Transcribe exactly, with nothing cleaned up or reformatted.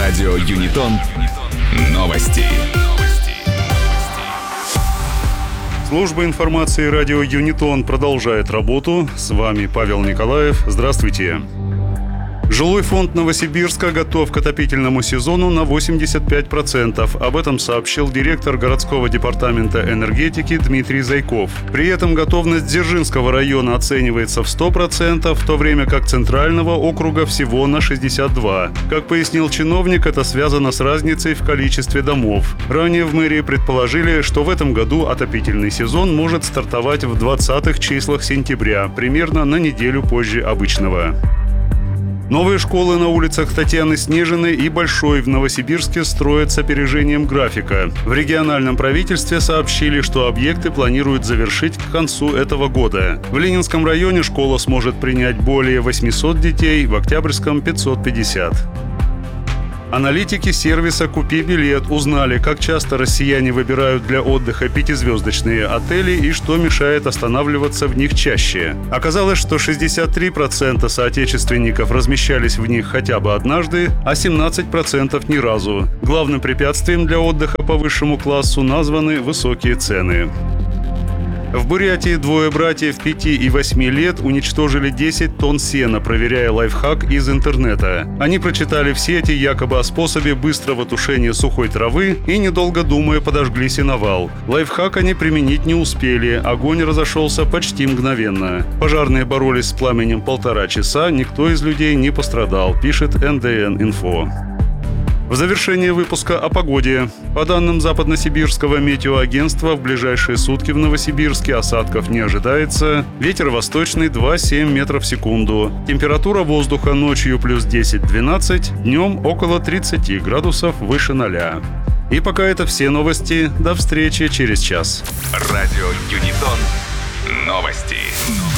Радио Юнитон. Новости. Служба информации радио Юнитон продолжает работу. С вами Павел Николаев. Здравствуйте. Жилой фонд Новосибирска готов к отопительному сезону на восемьдесят пять процентов. Об этом сообщил директор городского департамента энергетики Дмитрий Зайков. При этом готовность Дзержинского района оценивается в сто процентов, в то время как Центрального округа всего на шестьдесят два процента. Как пояснил чиновник, это связано с разницей в количестве домов. Ранее в мэрии предположили, что в этом году отопительный сезон может стартовать в двадцатых числах сентября, примерно на неделю позже обычного. Новые школы на улицах Татьяны Снежиной и Большой в Новосибирске строят с опережением графика. В региональном правительстве сообщили, что объекты планируют завершить к концу этого года. В Ленинском районе школа сможет принять более восемьсот детей, в Октябрьском – пятьсот пятьдесят. Аналитики сервиса «Купи билет» узнали, как часто россияне выбирают для отдыха пятизвездочные отели и что мешает останавливаться в них чаще. Оказалось, что шестьдесят три процента соотечественников размещались в них хотя бы однажды, а семнадцать процентов ни разу. Главным препятствием для отдыха по высшему классу названы высокие цены. В Бурятии двое братьев пяти и восьми лет уничтожили десять тонн сена, проверяя лайфхак из интернета. Они прочитали в сети якобы о способе быстрого тушения сухой травы и, недолго думая, подожгли сеновал. Лайфхак они применить не успели, огонь разошелся почти мгновенно. Пожарные боролись с пламенем полтора часа, никто из людей не пострадал, пишет эн дэ эн инфо. В завершение выпуска о погоде. По данным Западносибирского метеоагентства, в ближайшие сутки в Новосибирске осадков не ожидается. Ветер восточный два целых семь метров в секунду. Температура воздуха ночью плюс десять-двенадцать, днем около тридцати градусов выше ноля. И пока это все новости. До встречи через час. Радио Юнитон. Новости.